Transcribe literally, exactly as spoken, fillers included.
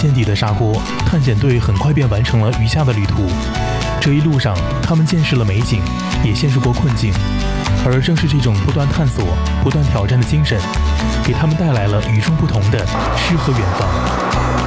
千底的砂锅，探险队很快便完成了余下的旅途。这一路上，他们见识了美景，也陷入过困境，而正是这种不断探索、不断挑战的精神，给他们带来了与众不同的诗和远方。